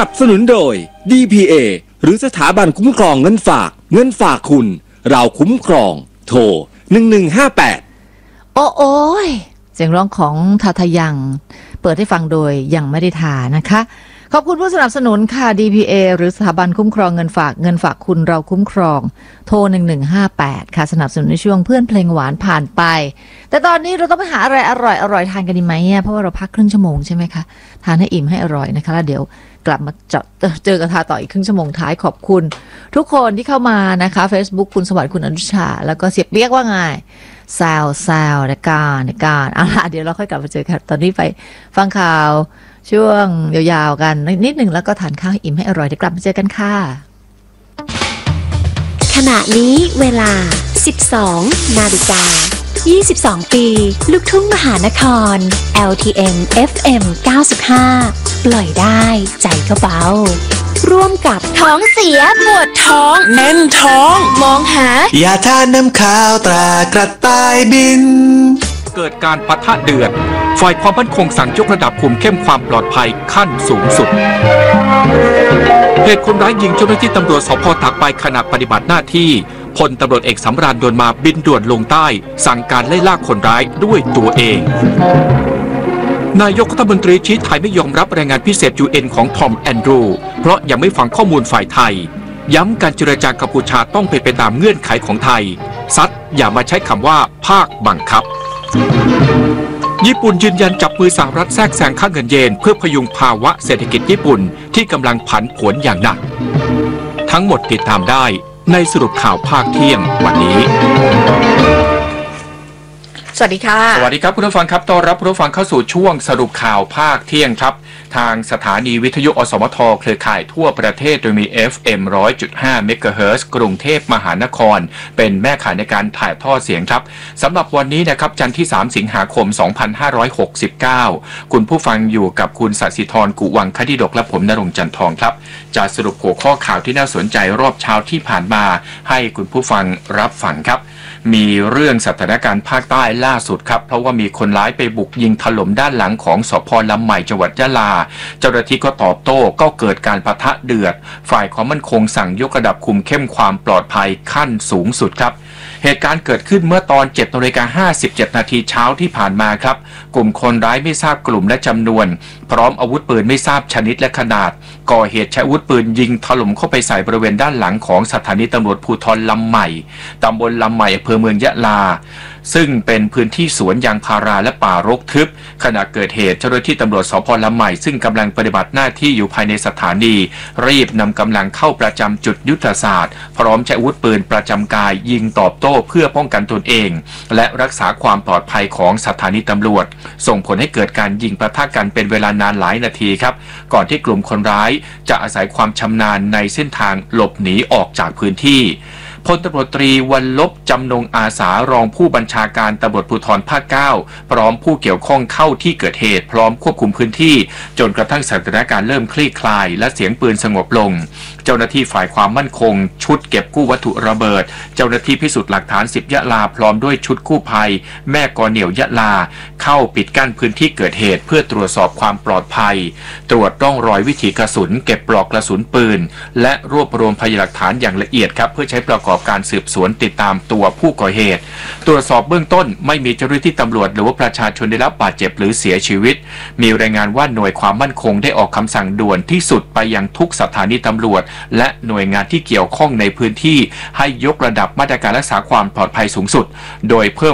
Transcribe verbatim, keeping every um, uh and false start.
นับสนุนโดย ดี พี เอ หรือสถาบันคุ้มครองเงินฝากเงินฝากคุณเราคุ้มครองโทรหนึ่งหนึ่งห้าแปดโอ้โอ้ยเสียงร้องของทาทายังเปิดให้ฟังโดยยังไม่ได้ทานะคะขอบคุณผู้สนับสนุนค่ะ ดี พี เอ หรือสถาบันคุ้มครองเงินฝากเงินฝากคุณเราคุ้มครองโทรหนึ่งหนึ่งห้าแปดค่ะสนับสนุนในช่วงเพื่อนเพลงหวานผ่านไปแต่ตอนนี้เราต้องไปหาอะไรอร่อยอร่อยทานกันดีไหมเนี่ยเพราะว่าเราพักครึ่งชั่วโมงใช่ไหมคะทานให้อิ่มให้อร่อยนะคะแล้วเดี๋ยวกลับมาเจาะเจอกันทาต่ออีกครึ่งชั่วโมงท้ายขอบคุณทุกคนที่เข้ามานะคะ Facebook คุณสวัสดิ์คุณอนุชาแล้วก็เสียเปียกว่าไงแซวแซวในการในการเอาล่ะเดี๋ยวเราค่อยกลับมาเจอกันตอนนี้ไปฟังข่าวช่วงยาวๆกันนิดหนึ่งแล้วก็ทานข้าวให้อิ่มให้อร่อยเดี๋ยวกลับมาเจอกันค่ะขณะนี้เวลา สิบสองนาฬิกายี่สิบสอง ปีลูกทุ่งมหานคร แอล ที เอ็ม เอฟ เอ็ม เก้าสิบห้า ปล่อยได้ใจก็เบาร่วมกับท้องเสียปวดท้องแน่นท้องมองหายาทาน้ำขาวตรากระต่ายบินเกิดการปะทะเดือดฝ่ายความมั่นคงสั่งยกระดับคุมเข้มความปลอดภัยขั้นสูงสุดเหตุคนร้ายยิงเจ้าหน้าที่ตำรวจสภ.ตากใบขณะปฏิบัติหน้าที่พลตำรวจเอกสำราญยนต์มาบินด่วนลงใต้สั่งการไล่ล่าคนร้ายด้วยตัวเองนายกรัฐมนตรีชี้ไทยไม่ยอมรับรายงานพิเศษ ยู เอ็น ของทอมแอนดรูเพราะยังไม่ฟังข้อมูลฝ่ายไทยย้ำการเจรจากัมพูชาต้องเป็นไปตามเงื่อนไขของไทยซัดอย่ามาใช้คำว่าภาคบังคับญี่ปุ่นยืนยันจับมือสหรัฐแทรกแซงค่าเงินเยนเพื่อพยุงภาวะเศรษฐกิจญี่ปุ่นที่กำลังผันผวนอย่างหนักทั้งหมดติดตามได้ในสรุปข่าวภาคเที่ยงวันนี้สวัสดีค่ะสวัสดีครับคุณผู้ฟังครับต้อนรับคุณผู้ฟังเข้าสู่ช่วงสรุปข่าวภาคเที่ยงครับทางสถานีวิทยุอสมทเครือข่ายทั่วประเทศโดยมี เอฟ เอ็ม หนึ่งร้อยจุดห้า เมกะเฮิรตซ์กรุงเทพมหานครเป็นแม่ข่ายในการถ่ายทอดเสียงครับสำหรับวันนี้นะครับจันทร์ที่สามสิงหาคมสองพันห้าร้อยหกสิบเก้าคุณผู้ฟังอยู่กับคุณศศิธรกุวังคดิดกและผมณรงค์จันทองครับจะสรุปหัวข้อข่าวที่น่าสนใจรอบเช้าที่ผ่านมาให้คุณผู้ฟังรับฟังครับมีเรื่องสถานการณ์ภาคใต้ล่าสุดครับเพราะว่ามีคนร้ายไปบุกยิงถล่มด้านหลังของสภ.ลำใหม่จังหวัดยะลาเจ้าหน้าที่ก็ตอบโต้ก็เกิดการปะทะเดือดฝ่ายความมั่นคงสั่งยกระดับคุมเข้มความปลอดภัยขั้นสูงสุดครับเหตุการณ์เกิดขึ้นเมื่อตอน เจ็ดนาฬิกาห้าสิบเจ็ดนาทีเช้าที่ผ่านมาครับกลุ่มคนร้ายไม่ทราบกลุ่มและจำนวนพร้อมอาวุธปืนไม่ทราบชนิดและขนาดก่อเหตุใช้อาวุธปืนยิงถล่มเข้าไปใส่บริเวณด้านหลังของสถานีตำรวจภูธรลำใหม่ตำบลลำใหม่อำเภอเมืองยะลาซึ่งเป็นพื้นที่สวนยางพาราและป่ารกทึบขณะเกิดเหตุเจ้าหน้าที่ตำรวจสภ.ลำใหม่ซึ่งกำลังปฏิบัติหน้าที่อยู่ภายในสถานีรีบนำกำลังเข้าประจำจุดยุทธศาสตร์พร้อมใช้อาวุธปืนประจำกายยิงตอบโต้เพื่อป้องกันตนเองและรักษาความปลอดภัยของสถานีตำรวจส่งผลให้เกิดการยิงปะทะกันเป็นเวลานานหลายนาทีครับก่อนที่กลุ่มคนร้ายจะอาศัยความชำนาญในเส้นทางหลบหนีออกจากพื้นที่พลตำรวจตรีวรรลบจำนงอาสารองผู้บัญชาการตำรวจภูธรภาคเก้าพร้อมผู้เกี่ยวข้องเข้าที่เกิดเหตุพร้อมควบคุมพื้นที่จนกระทั่งสถานการณ์เริ่มคลี่คลายและเสียงปืนสงบลงเจ้าหน้าที่ฝ่ายความมั่นคงชุดเก็บกู้วัตถุระเบิดเจ้าหน้าที่พิสูจน์หลักฐานสิบยะลาพร้อมด้วยชุดกู้ภัยแม่กอเหนี่ยวยะลาเข้าปิดกั้นพื้นที่เกิดเหตุเพื่อตรวจสอบความปลอดภัยตรวจร่องรอยวิถีกระสุนเก็บปลอกกระสุนปืนและรวบรวมพยานหลักฐานอย่างละเอียดครับเพื่อใช้ประกอบการสืบสวนติดตามตัวผู้ก่อเหตุตรวจสอบเบื้องต้นไม่มีเจ้าหน้าที่ตำรวจหรือว่าประชาชนได้รับบาดเจ็บหรือเสียชีวิตมีรายงานว่าหน่วยความมั่นคงได้ออกคำสั่งด่วนที่สุดไปยังทุกสถานีตำรวจและหน่วยงานที่เกี่ยวข้องในพื้นที่ให้ยกระดับมาตรการรักษาความปลอดภัยสูงสุดโดยเพิ่ม